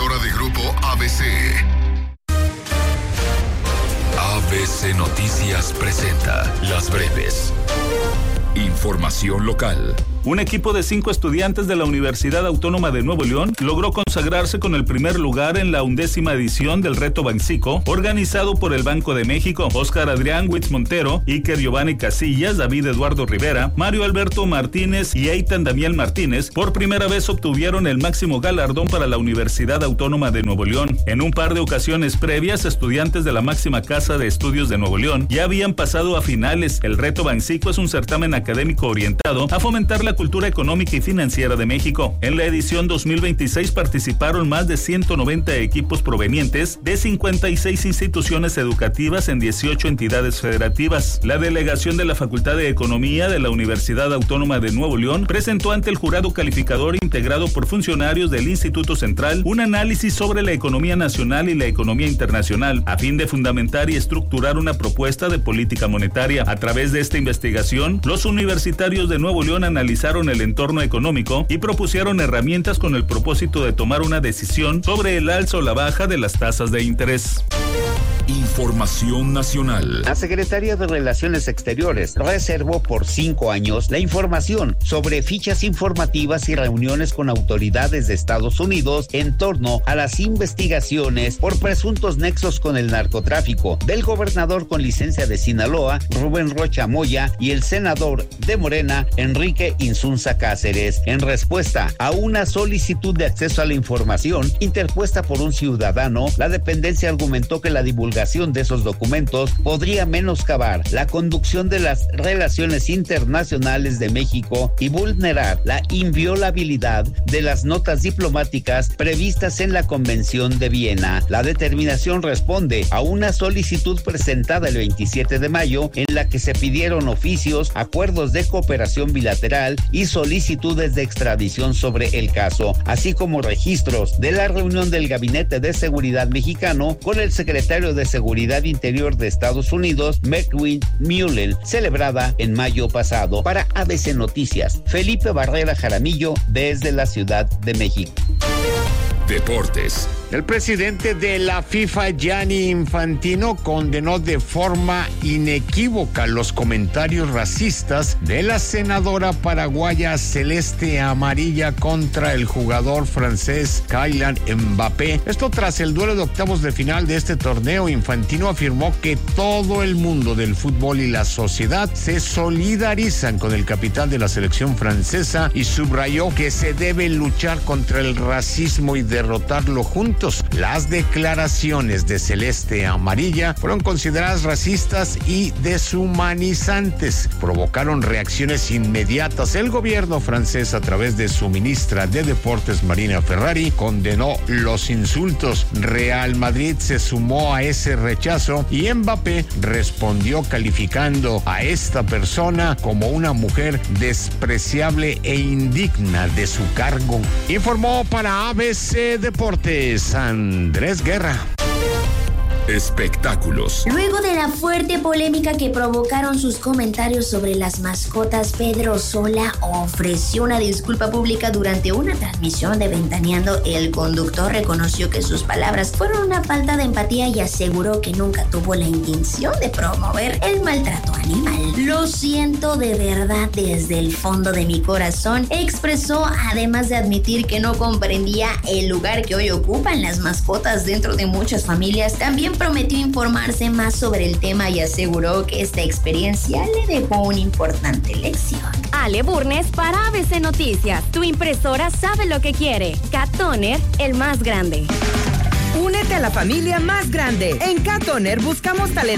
presentadora de Grupo ABC. ABC Noticias presenta Las Breves. Información local. Un equipo de 5 estudiantes de la Universidad Autónoma de Nuevo León logró consagrarse con el primer lugar en la 11ª edición del Reto Bancico, organizado por el Banco de México. Óscar Adrián Witz Montero, Iker Giovanni Casillas, David Eduardo Rivera, Mario Alberto Martínez y Eitan Damián Martínez por primera vez obtuvieron el máximo galardón para la Universidad Autónoma de Nuevo León. En un par de ocasiones previas, estudiantes de la máxima casa de estudios de Nuevo León ya habían pasado a finales. El Reto Bancico es un certamen académico orientado a fomentar la cultura económica y financiera de México. En la edición 2026 participaron más de 190 equipos provenientes de 56 instituciones educativas en 18 entidades federativas. La delegación de la Facultad de Economía de la Universidad Autónoma de Nuevo León presentó ante el jurado calificador integrado por funcionarios del Instituto Central un análisis sobre la economía nacional y la economía internacional, a fin de fundamentar y estructurar una propuesta de política monetaria. A través de esta investigación, los universitarios de Nuevo León analizaron el entorno económico y propusieron herramientas con el propósito de tomar una decisión sobre el alza o la baja de las tasas de interés. Información nacional. La Secretaría de Relaciones Exteriores reservó por 5 años la información sobre fichas informativas y reuniones con autoridades de Estados Unidos en torno a las investigaciones por presuntos nexos con el narcotráfico del gobernador con licencia de Sinaloa, Rubén Rocha Moya, y el senador de Morena, Enrique Insunza Cáceres, en respuesta a una solicitud de acceso a la información interpuesta por un ciudadano. La dependencia argumentó que la divulgación de esos documentos podría menoscabar la conducción de las relaciones internacionales de México y vulnerar la inviolabilidad de las notas diplomáticas previstas en la Convención de Viena. La determinación responde a una solicitud presentada el 27 de mayo en la que se pidieron oficios, acuerdos de cooperación bilateral y solicitudes de extradición sobre el caso, así como registros de la reunión del Gabinete de Seguridad mexicano con el secretario de Seguridad Interior de Estados Unidos, McWin Mullen, celebrada en mayo pasado. Para ABC Noticias, Felipe Barrera Jaramillo, desde la Ciudad de México. Deportes. El presidente de la FIFA, Gianni Infantino, condenó de forma inequívoca los comentarios racistas de la senadora paraguaya celeste amarilla contra el jugador francés Kylian Mbappé. Esto tras el duelo de octavos de final de este torneo. Infantino afirmó que todo el mundo del fútbol y la sociedad se solidarizan con el capitán de la selección francesa y subrayó que se debe luchar contra el racismo y derrotarlo juntos. Las declaraciones de celeste amarilla fueron consideradas racistas y deshumanizantes. Provocaron reacciones inmediatas. El gobierno francés, a través de su ministra de Deportes, Marina Ferrari, condenó los insultos. Real Madrid se sumó a ese rechazo y Mbappé respondió calificando a esta persona como una mujer despreciable e indigna de su cargo. Informó para ABC Deportes Andrés Guerra. Espectáculos. Luego de la fuerte polémica que provocaron sus comentarios sobre las mascotas, Pedro Sola ofreció una disculpa pública durante una transmisión de Ventaneando. El conductor reconoció que sus palabras fueron una falta de empatía y aseguró que nunca tuvo la intención de promover el maltrato animal. Lo siento de verdad desde el fondo de mi corazón, expresó, además de admitir que no comprendía el lugar que hoy ocupan las mascotas dentro de muchas familias. También prometió informarse más sobre el tema y aseguró que esta experiencia le dejó una importante lección. Ale Burnes para ABC Noticias. Tu impresora sabe lo que quiere. Cat Toner, el más grande. Únete a la familia más grande. En Cat Toner buscamos talento